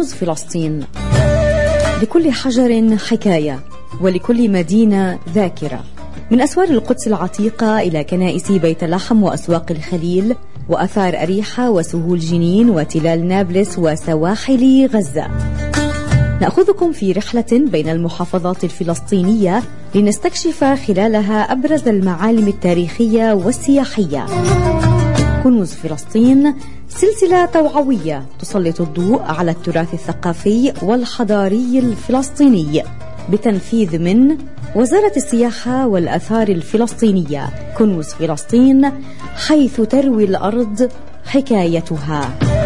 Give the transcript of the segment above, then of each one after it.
كنوز فلسطين. لكل حجر حكاية، ولكل مدينة ذاكرة. من أسوار القدس العتيقة إلى كنائس بيت لحم وأسواق الخليل وأثار أريحة وسهول جنين وتلال نابلس وسواحل غزة. نأخذكم في رحلة بين المحافظات الفلسطينية لنستكشف خلالها أبرز المعالم التاريخية والسياحية. كنوز فلسطين سلسلة توعوية تسلط الضوء على التراث الثقافي والحضاري الفلسطيني بتنفيذ من وزارة السياحة والآثار الفلسطينية. كنوز فلسطين، حيث تروي الأرض حكايتها.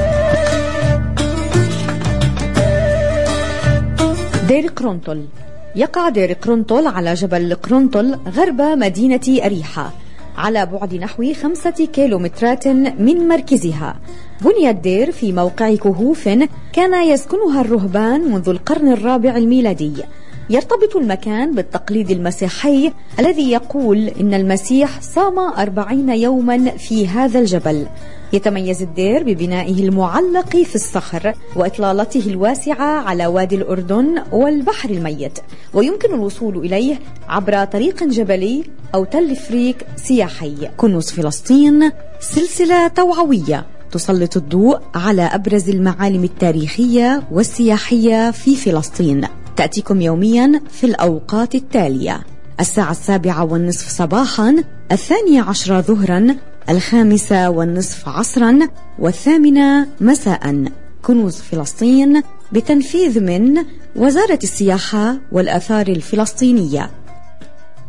دير قرنطل. يقع دير قرنطل على جبل قرنطل غرب مدينة أريحة، على بعد نحو 5 كيلومترات من مركزها. بني الدير في موقع كهوف كان يسكنها الرهبان منذ القرن الرابع الميلادي. يرتبط المكان بالتقليد المسيحي الذي يقول إن المسيح صام 40 يوما في هذا الجبل. يتميز الدير ببنائه المعلق في الصخر وإطلالته الواسعة على وادي الأردن والبحر الميت، ويمكن الوصول إليه عبر طريق جبلي أو تل فريك سياحي. كنوز فلسطين سلسلة توعوية تسلط الضوء على أبرز المعالم التاريخية والسياحية في فلسطين. تأتيكم يوميا في الأوقات التالية: 7:30 صباحا، 12 ظهرا، 5:30 عصرا، 8 مساء. كنوز فلسطين بتنفيذ من وزارة السياحة والآثار الفلسطينية.